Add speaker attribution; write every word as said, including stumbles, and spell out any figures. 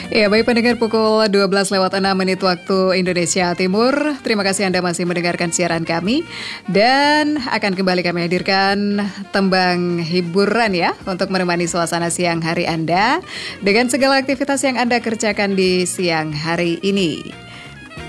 Speaker 1: Ya, baik pendengar, pukul dua belas lewat enam menit waktu Indonesia Timur. Terima kasih Anda masih mendengarkan siaran kami. Dan akan kembali kami hadirkan tembang hiburan ya, untuk menemani suasana siang hari Anda dengan segala aktivitas yang Anda kerjakan di siang hari ini.